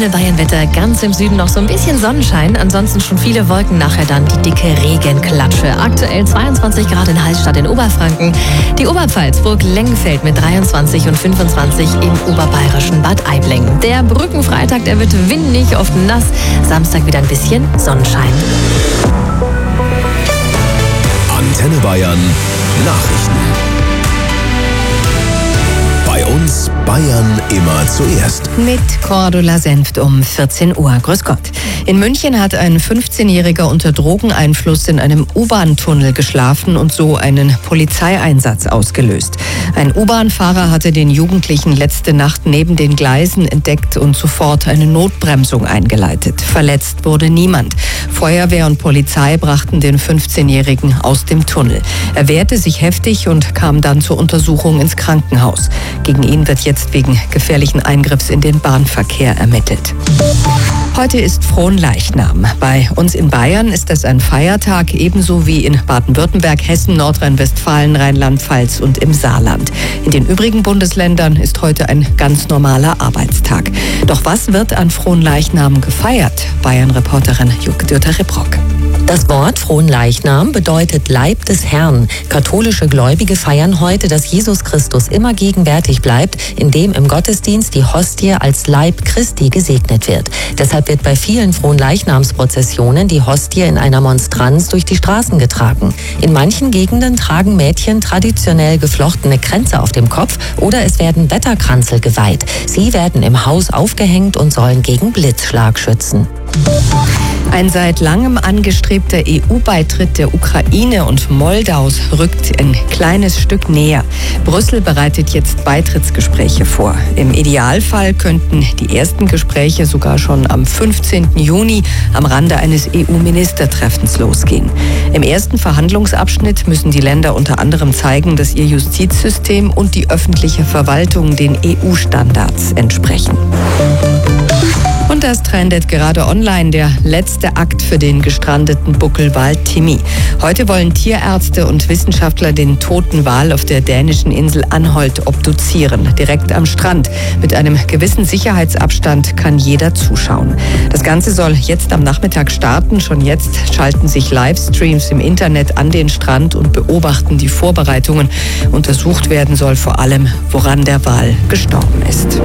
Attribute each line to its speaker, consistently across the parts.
Speaker 1: Antenne Bayern Wetter, ganz im Süden noch so ein bisschen Sonnenschein, ansonsten schon viele Wolken, nachher dann die dicke Regenklatsche. Aktuell 22 Grad in Hallstatt in Oberfranken, die Oberpfalz, Burg Lengenfeld mit 23 und 25 im oberbayerischen Bad Aibling. Der Brückenfreitag, der wird windig, oft nass, Samstag wieder ein bisschen Sonnenschein.
Speaker 2: Antenne Bayern Nachrichten. Bei uns Bayern immer zuerst.
Speaker 3: Mit Cordula Senft um 14 Uhr. Grüß Gott. In München hat ein 15-Jähriger unter Drogeneinfluss in einem U-Bahn-Tunnel geschlafen und so einen Polizeieinsatz ausgelöst. Ein U-Bahn-Fahrer hatte den Jugendlichen letzte Nacht neben den Gleisen entdeckt und sofort eine Notbremsung eingeleitet. Verletzt wurde niemand. Feuerwehr und Polizei brachten den 15-Jährigen aus dem Tunnel. Er wehrte sich heftig und kam dann zur Untersuchung ins Krankenhaus. Gegen ihn wird jetzt wegen gefährlichen Eingriffs in den Bahnverkehr ermittelt. Heute ist Fronleichnam. Bei uns in Bayern ist das ein Feiertag, ebenso wie in Baden-Württemberg, Hessen, Nordrhein-Westfalen, Rheinland-Pfalz und im Saarland. In den übrigen Bundesländern ist heute ein ganz normaler Arbeitstag. Doch was wird an Fronleichnam gefeiert? Bayern-Reporterin Jutta Ribrock.
Speaker 4: Das Wort Fronleichnam bedeutet Leib des Herrn. Katholische Gläubige feiern heute, dass Jesus Christus immer gegenwärtig bleibt, indem im Gottesdienst die Hostie als Leib Christi gesegnet wird. Deshalb wird bei vielen Fronleichnamsprozessionen die Hostie in einer Monstranz durch die Straßen getragen. In manchen Gegenden tragen Mädchen traditionell geflochtene Kränze auf dem Kopf oder es werden Wetterkranzel geweiht. Sie werden im Haus aufgehängt und sollen gegen Blitzschlag schützen.
Speaker 3: Ein seit langem angestrebter EU-Beitritt der Ukraine und Moldaus rückt ein kleines Stück näher. Brüssel bereitet jetzt Beitrittsgespräche vor. Im Idealfall könnten die ersten Gespräche sogar schon am 15. Juni am Rande eines EU-Ministertreffens losgehen. Im ersten Verhandlungsabschnitt müssen die Länder unter anderem zeigen, dass ihr Justizsystem und die öffentliche Verwaltung den EU-Standards entsprechen. Und das trendet gerade online, der letzte Akt für den gestrandeten Buckelwal Timmy. Heute wollen Tierärzte und Wissenschaftler den toten Wal auf der dänischen Insel Anholt obduzieren, direkt am Strand. Mit einem gewissen Sicherheitsabstand kann jeder zuschauen. Das Ganze soll jetzt am Nachmittag starten. Schon jetzt schalten sich Livestreams im Internet an den Strand und beobachten die Vorbereitungen. Untersucht werden soll vor allem, woran der Wal gestorben ist.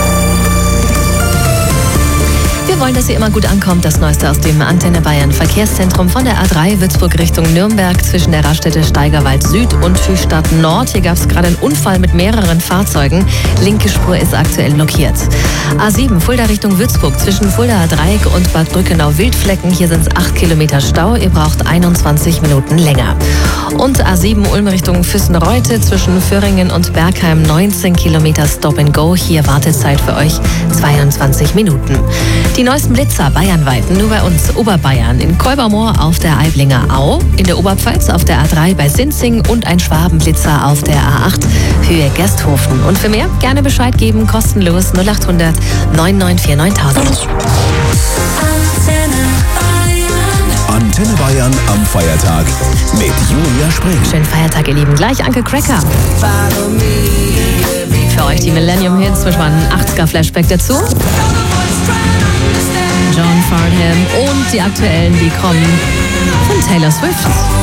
Speaker 1: Wir wollen, dass ihr immer gut ankommt. Das Neueste aus dem Antenne Bayern Verkehrszentrum von der A3 Würzburg Richtung Nürnberg zwischen der Raststätte Steigerwald Süd und Füstadt Nord. Hier gab es gerade einen Unfall mit mehreren Fahrzeugen. Linke Spur ist aktuell blockiert. A7 Fulda Richtung Würzburg zwischen Fuldaer Dreieck und Bad Brückenau-Wildflecken. Hier sind es 8 Kilometer Stau. Ihr braucht 21 Minuten länger. Und A7 Ulm Richtung Füssen-Reute zwischen Föhringen und Bergheim 19 Kilometer Stop and Go. Hier Wartezeit für euch 22 Minuten. Die neuesten Blitzer bayernweit, nur bei uns Oberbayern. In Kolbermoor auf der Aiblinger Au, in der Oberpfalz auf der A3 bei Sinzing und ein Schwabenblitzer auf der A8 Höhe Gersthofen. Und für mehr gerne Bescheid geben, kostenlos 0800 9949 9000.
Speaker 2: Antenne Bayern am Feiertag mit Julia Spring.
Speaker 1: Schönen Feiertag, ihr Lieben. Gleich Anke Cracker. Für euch die Millennium Hits, zwischen ein 80er-Flashback dazu. John Farnham und die aktuellen, die kommen von Taylor Swift.